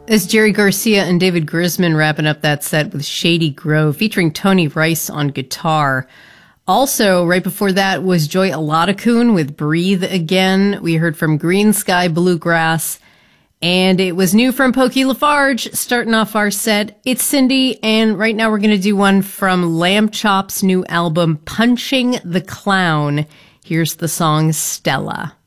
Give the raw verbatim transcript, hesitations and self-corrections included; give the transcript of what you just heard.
It's Jerry Garcia and David Grisman wrapping up that set with Shady Grove, featuring Tony Rice on guitar. Also, right before that was Joy Aladakun with Breathe Again. We heard from Green Sky Bluegrass. And it was new from Pokey Lafarge, starting off our set. It's Cindy, and right now we're going to do one from Lamb Chop's new album, Punching the Clown. Here's the song Stella.